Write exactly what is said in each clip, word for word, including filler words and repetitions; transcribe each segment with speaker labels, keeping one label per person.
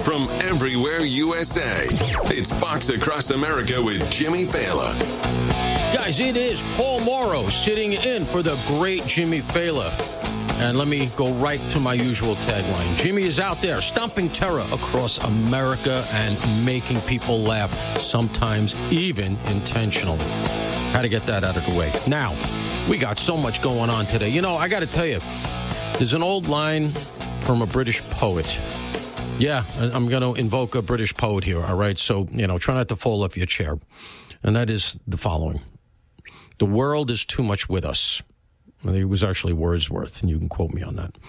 Speaker 1: from everywhere U S A. It's Fox Across America with Jimmy Fallon.
Speaker 2: Guys, it is Paul Morrow sitting in for the great Jimmy Fallon. And let me go right to my usual tagline. Jimmy is out there stomping terror across America and making people laugh, sometimes even intentionally. Had to get that out of the way. Now, we got so much going on today. You know, I got to tell you, there's an old line from a British poet. Yeah, I'm going to invoke a British poet here, all right? So, you know, try not to fall off your chair. And that is the following. The world is too much with us. I think it was actually Wordsworth, and you can quote me on that.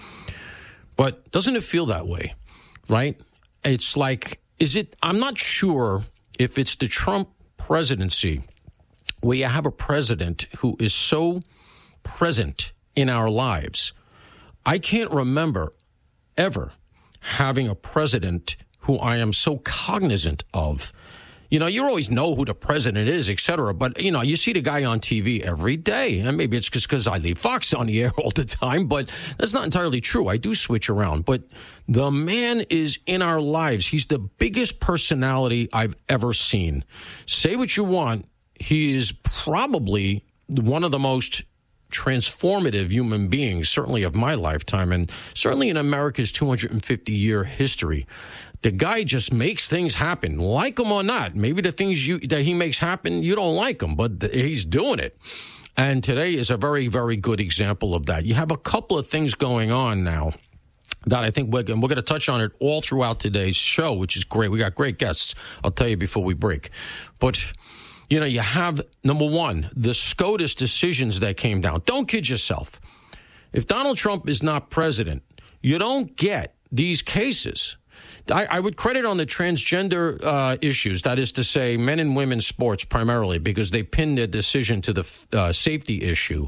Speaker 2: But doesn't it feel that way, right? It's like, is it, I'm not sure if it's the Trump presidency where you have a president who is so present in our lives. I can't remember ever having a president who I am so cognizant of. You know, you always know who the president is, et cetera. But, you know, you see the guy on T V every day. And maybe it's just because I leave Fox on the air all the time. But that's not entirely true. I do switch around. But the man is in our lives. He's the biggest personality I've ever seen. Say what you want. He is probably one of the most transformative human beings, certainly of my lifetime, and certainly in America's two hundred fifty year history. The guy just makes things happen, like him or not. Maybe the things you that he makes happen, you don't like him, but th- he's doing it. And today is a very, very good example of that. You have a couple of things going on now that I think we're, we're going to touch on it all throughout today's show, which is great. We got great guests, I'll tell you before we break. But, you know, you have, number one, the SCOTUS decisions that came down. Don't kid yourself. If Donald Trump is not president, you don't get these cases. I, I would credit on the transgender uh, issues, that is to say men and women's sports primarily, because they pinned their decision to the uh, safety issue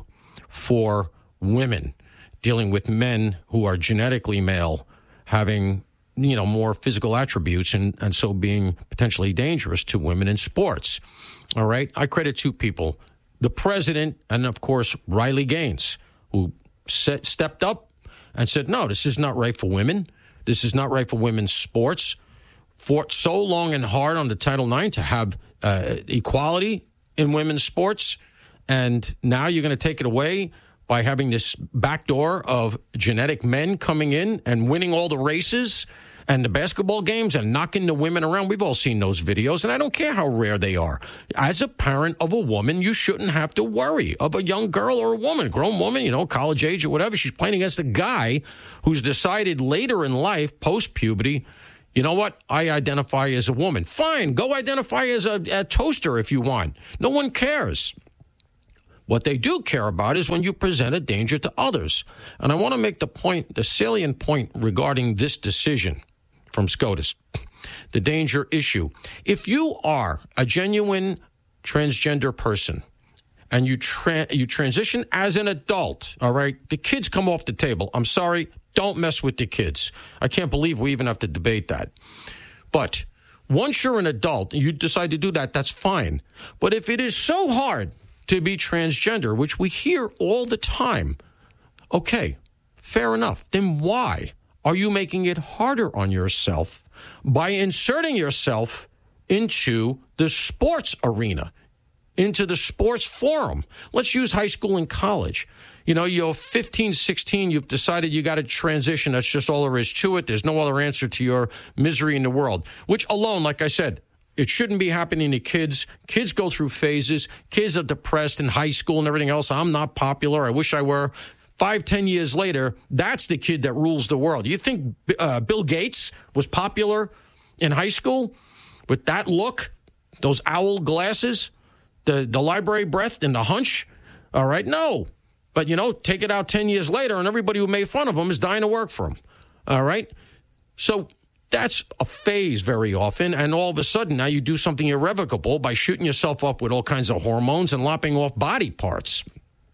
Speaker 2: for women, dealing with men who are genetically male, having, you know, more physical attributes and, and so being potentially dangerous to women in sports. All right. I credit two people, the president and, of course, Riley Gaines, who set, stepped up and said, no, this is not right for women. This is not right for women's sports. Fought so long and hard on the Title nine to have uh, equality in women's sports. And now you're going to take it away by having this backdoor of genetic men coming in and winning all the races and the basketball games and knocking the women around. We've all seen those videos, and I don't care how rare they are. As a parent of a woman, you shouldn't have to worry of a young girl or a woman, grown woman, you know, college age or whatever. She's playing against a guy who's decided later in life, post-puberty, you know what, I identify as a woman. Fine, go identify as a, a toaster if you want. No one cares. What they do care about is when you present a danger to others. And I want to make the point, the salient point regarding this decision from SCOTUS, the danger issue. If you are a genuine transgender person and you tra- you transition as an adult, all right, the kids come off the table. I'm sorry, don't mess with the kids. I can't believe we even have to debate that. But once you're an adult and you decide to do that, that's fine. But if it is so hard to be transgender, which we hear all the time, okay, fair enough. Then why are you making it harder on yourself by inserting yourself into the sports arena, into the sports forum? Let's use high school and college. You know, you're fifteen, sixteen, you've decided you got to transition. That's just all there is to it. There's no other answer to your misery in the world, which alone, like I said, it shouldn't be happening to kids. Kids go through phases. Kids are depressed in high school and everything else. I'm not popular. I wish I were. Five, ten years later, that's the kid that rules the world. You think uh, Bill Gates was popular in high school with that look, those owl glasses, the, the library breath and the hunch? All right, no. But, you know, take it out ten years later, and everybody who made fun of him is dying to work for him. All right? So that's a phase very often, and all of a sudden now you do something irrevocable by shooting yourself up with all kinds of hormones and lopping off body parts.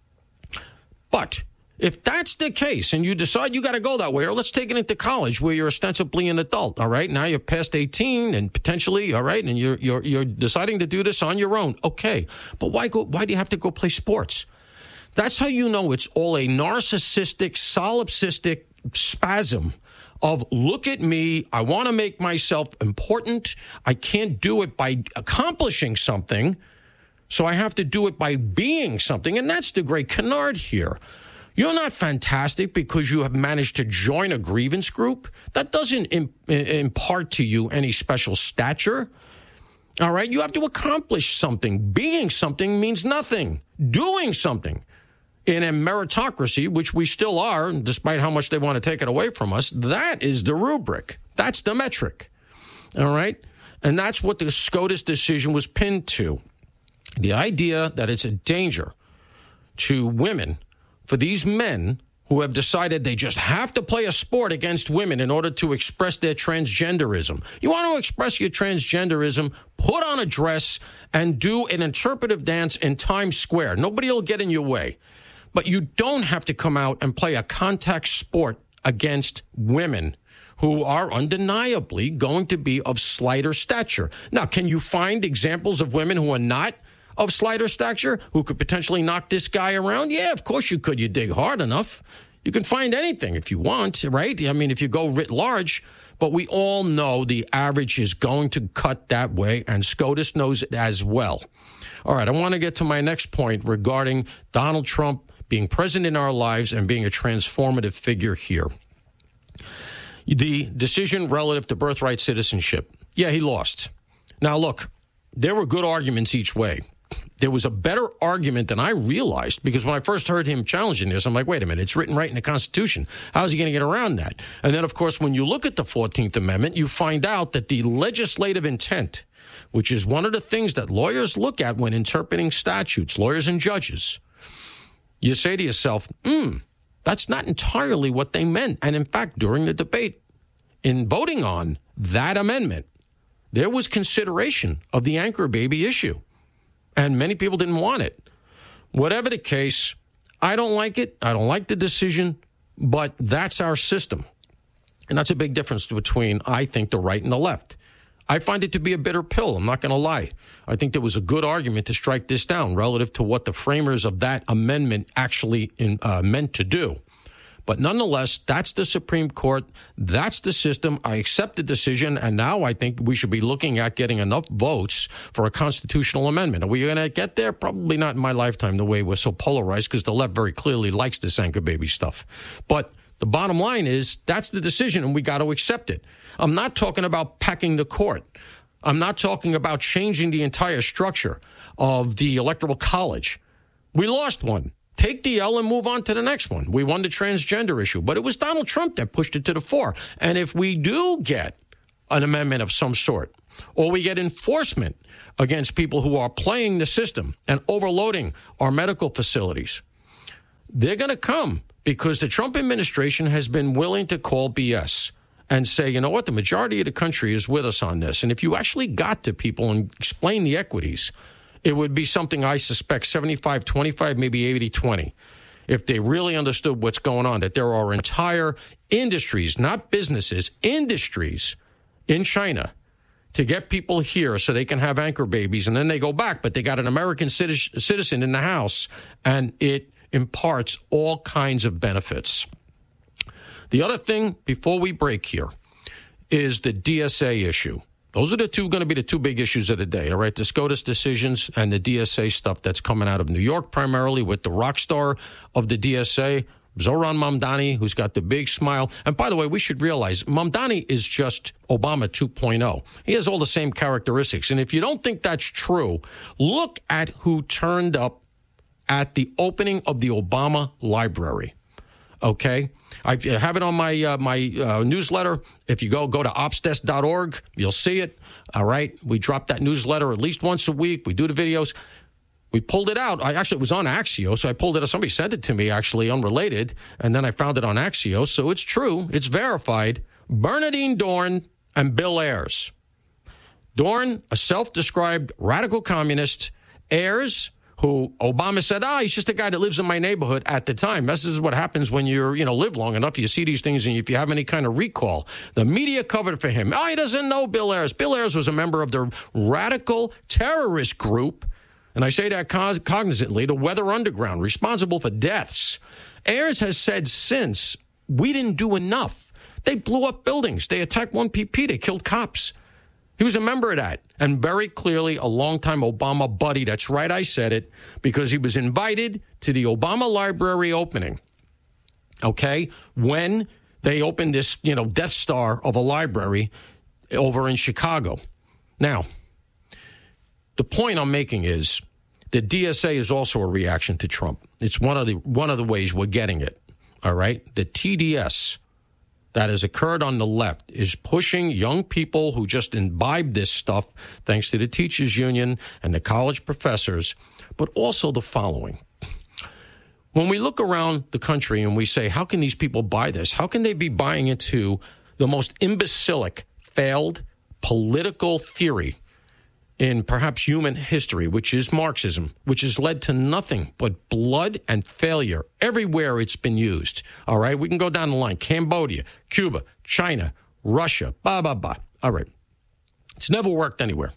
Speaker 2: But if that's the case and you decide you got to go that way, or let's take it into college where you're ostensibly an adult, all right? Now you're past eighteen and potentially, all right, and you're you're you're deciding to do this on your own. Okay. But why go why do you have to go play sports? That's how you know it's all a narcissistic, solipsistic spasm of look at me, I want to make myself important. I can't do it by accomplishing something, so I have to do it by being something. And that's the great canard here. You're not fantastic because you have managed to join a grievance group. That doesn't imp- impart to you any special stature. All right? You have to accomplish something. Being something means nothing. Doing something. In a meritocracy, which we still are, despite how much they want to take it away from us, that is the rubric. That's the metric. All right? And that's what the SCOTUS decision was pinned to. The idea that it's a danger to women for these men who have decided they just have to play a sport against women in order to express their transgenderism. You want to express your transgenderism, put on a dress and do an interpretive dance in Times Square. Nobody will get in your way. But you don't have to come out and play a contact sport against women who are undeniably going to be of slighter stature. Now, can you find examples of women who are not of slighter stature, who could potentially knock this guy around? Yeah, of course you could. You dig hard enough. You can find anything if you want, right? I mean, if you go writ large. But we all know the average is going to cut that way, and SCOTUS knows it as well. All right, I want to get to my next point regarding Donald Trump being present in our lives and being a transformative figure here. The decision relative to birthright citizenship. Yeah, he lost. Now, look, there were good arguments each way. There was a better argument than I realized, because when I first heard him challenging this, I'm like, wait a minute, it's written right in the Constitution. How is he going to get around that? And then, of course, when you look at the fourteenth Amendment, you find out that the legislative intent, which is one of the things that lawyers look at when interpreting statutes, lawyers and judges, you say to yourself, hmm, that's not entirely what they meant. And in fact, during the debate, in voting on that amendment, there was consideration of the anchor baby issue. And many people didn't want it. Whatever the case, I don't like it. I don't like the decision, but that's our system. And that's a big difference between, I think, the right and the left. I find it to be a bitter pill. I'm not going to lie. I think there was a good argument to strike this down relative to what the framers of that amendment actually in, uh, meant to do. But nonetheless, that's the Supreme Court. That's the system. I accept the decision. And now I think we should be looking at getting enough votes for a constitutional amendment. Are we going to get there? Probably not in my lifetime, the way we're so polarized, because the left very clearly likes this anchor baby stuff. But the bottom line is that's the decision, and we got to accept it. I'm not talking about packing the court. I'm not talking about changing the entire structure of the Electoral College. We lost one. Take the L and move on to the next one. We won the transgender issue, but it was Donald Trump that pushed it to the fore. And if we do get an amendment of some sort, or we get enforcement against people who are playing the system and overloading our medical facilities, they're going to come, because the Trump administration has been willing to call B S and say, you know what, the majority of the country is with us on this. And if you actually got to people and explain the equities, it would be something I suspect seventy-five twenty-five, maybe eighty twenty, if they really understood what's going on, that there are entire industries, not businesses, industries in China to get people here so they can have anchor babies, and then they go back, but they got an American citizen in the house, and it imparts all kinds of benefits. The other thing, before we break here, is the D S A issue. Those are the two going to be the two big issues of the day, all right? The SCOTUS decisions and the D S A stuff that's coming out of New York, primarily with the rock star of the D S A, Zohran Mamdani, who's got the big smile. And by the way, we should realize Mamdani is just Obama two point oh. He has all the same characteristics. And if you don't think that's true, look at who turned up at the opening of the Obama Library. Okay, I have it on my uh, my uh, newsletter. If you go go to opsdesk dot org, you'll see it. All right, we drop that newsletter at least once a week. We do the videos. We pulled it out. I actually it was on Axios, so I pulled it out. Somebody sent it to me, actually unrelated, and then I found it on Axios. So it's true. It's verified. Bernardine Dohrn and Bill Ayers. Dohrn, a self-described radical communist. Ayers, who Obama said, ah, he's just a guy that lives in my neighborhood at the time. This is what happens when you're, you know, live long enough. You see these things, and if you have any kind of recall, the media covered for him. Oh, he doesn't know Bill Ayers. Bill Ayers was a member of the radical terrorist group, and I say that cognizantly, the Weather Underground, responsible for deaths. Ayers has said since, we didn't do enough. They blew up buildings. They attacked one P P. They killed cops. He was a member of that, and very clearly a longtime Obama buddy. That's right, I said it, because he was invited to the Obama Library opening, okay, when they opened this, you know, Death Star of a library over in Chicago. Now, the point I'm making is the D S A is also a reaction to Trump. It's one of the one of the ways we're getting it, all right? The T D S that has occurred on the left is pushing young people who just imbibe this stuff, thanks to the teachers union and the college professors, but also the following. When we look around the country and we say, how can these people buy this? How can they be buying into the most imbecilic, failed political theory in perhaps human history, which is Marxism, which has led to nothing but blood and failure everywhere it's been used. All right, we can go down the line. Cambodia, Cuba, China, Russia, blah, blah, blah. All right. It's never worked anywhere.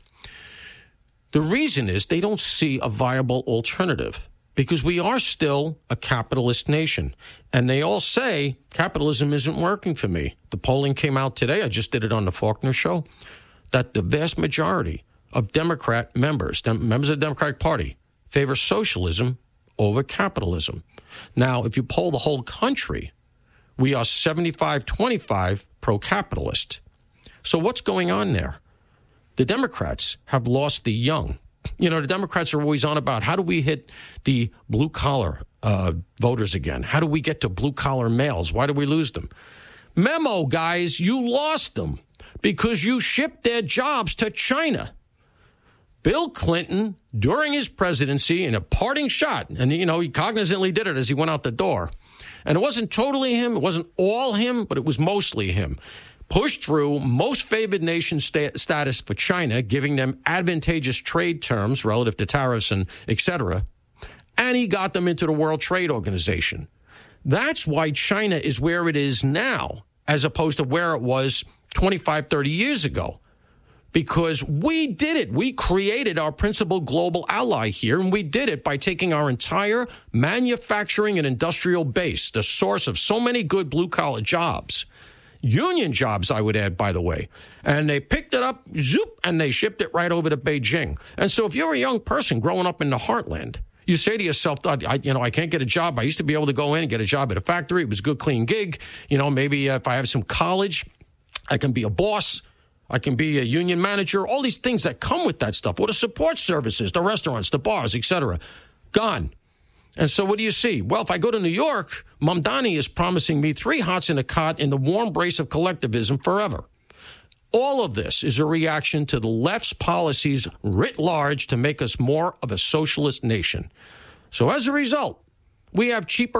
Speaker 2: The reason is they don't see a viable alternative because we are still a capitalist nation. And they all say capitalism isn't working for me. The polling came out today. I just did it on the Faulkner Show, that the vast majority of Democrat members, dem- members of the Democratic Party, favor socialism over capitalism. Now, if you poll the whole country, we are seventy-five twenty-five pro-capitalist. So what's going on there? The Democrats have lost the young. You know, the Democrats are always on about how do we hit the blue-collar uh, voters again? How do we get to blue-collar males? Why do we lose them? Memo, guys, you lost them because you shipped their jobs to China. Bill Clinton, during his presidency, in a parting shot, and, you know, he cognizantly did it as he went out the door. And it wasn't totally him. It wasn't all him, but it was mostly him. Pushed through most favored nation sta- status for China, giving them advantageous trade terms relative to tariffs and et cetera. And he got them into the World Trade Organization. That's why China is where it is now, as opposed to where it was twenty-five, thirty years ago. Because we did it. We created our principal global ally here, and we did it by taking our entire manufacturing and industrial base, the source of so many good blue-collar jobs, union jobs, I would add, by the way, and they picked it up, zoop, and they shipped it right over to Beijing. And so if you're a young person growing up in the heartland, you say to yourself, I, you know, I can't get a job. I used to be able to go in and get a job at a factory. It was a good, clean gig. You know, maybe if I have some college, I can be a boss. I can be a union manager, all these things that come with that stuff, or the support services, the restaurants, the bars, et cetera. Gone. And so what do you see? Well, if I go to New York, Mamdani is promising me three hots in a cot in the warm embrace of collectivism forever. All of this is a reaction to the left's policies writ large to make us more of a socialist nation. So as a result, we have cheaper